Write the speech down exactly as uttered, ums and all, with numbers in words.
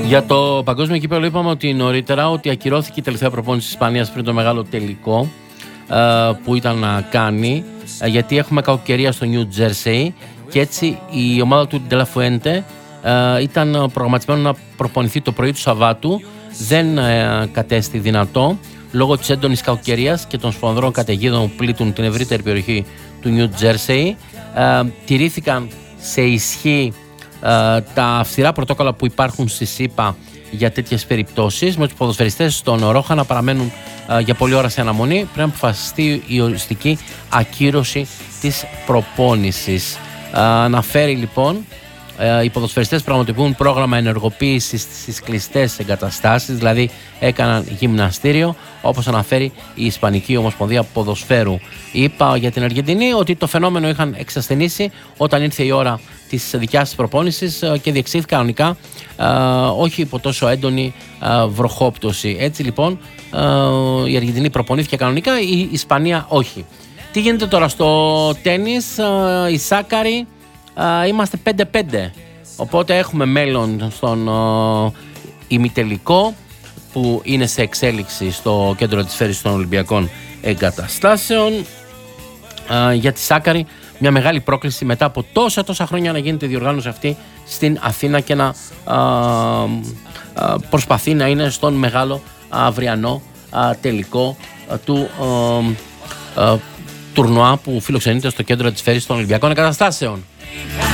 Για το παγκόσμιο κύπελλο είπαμε ότι νωρίτερα ότι ακυρώθηκε η τελευταία προπόνηση της Ισπανίας πριν το μεγάλο τελικό που ήταν να κάνει, γιατί έχουμε κακοκαιρία στο Νιου Τζέρσεϊ και έτσι η ομάδα του De La Fuente ήταν προγραμματισμένο να προπονηθεί το πρωί του Σαββάτου. Δεν κατέστη δυνατό λόγω της έντονης κακοκαιρίας και των σφοδρών καταιγίδων που πλήττουν την ευρύτερη περιοχή του Νιου Τζέρσεϊ. Τηρήθηκαν σε ισχύ τα αυστηρά πρωτόκολλα που υπάρχουν στη ΣΥΠΑ για τέτοιες περιπτώσεις, με τους ποδοσφαιριστές στον Ρόχα να παραμένουν α, για πολλή ώρα σε αναμονή. Πρέπει να αποφασιστεί η οριστική ακύρωση της προπόνησης. Α, αναφέρει λοιπόν, α, οι ποδοσφαιριστές πραγματοποιούν πρόγραμμα ενεργοποίησης στις κλειστές εγκαταστάσεις, δηλαδή έκαναν γυμναστήριο, όπως αναφέρει η Ισπανική Ομοσπονδία Ποδοσφαίρου. Είπα για την Αργεντινή ότι το φαινόμενο είχαν εξασθενήσει όταν ήρθε η ώρα της δικιάς της προπόνησης και διεξήχθη κανονικά, όχι υπό τόσο έντονη βροχόπτωση. Έτσι λοιπόν η Αργεντινή προπονήθηκε κανονικά, η Ισπανία όχι. Τι γίνεται τώρα στο τένις? Οι Σάκαροι είμαστε πέντε πέντε, οπότε έχουμε μέλλον στον ημιτελικό που είναι σε εξέλιξη στο κέντρο της Φέρης των Ολυμπιακών Εγκαταστάσεων. Για τη Σάκαρη μια μεγάλη πρόκληση μετά από τόσα τόσα χρόνια να γίνεται η διοργάνωση αυτή στην Αθήνα και να α, α, προσπαθεί να είναι στον μεγάλο αυριανό α, τελικό α, του α, α, τουρνουά που φιλοξενείται στο κέντρο της Φέρης των Ολυμπιακών Εγκαταστάσεων.